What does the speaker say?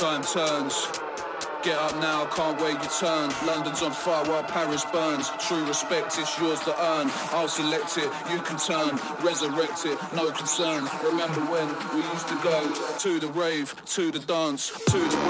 time turns. Get up now, can't wait your turn. London's on fire while Paris burns. True respect, it's yours to earn. I'll select it, you can turn. Resurrect it, no concern. Remember when we used to go to the rave, to the dance, to the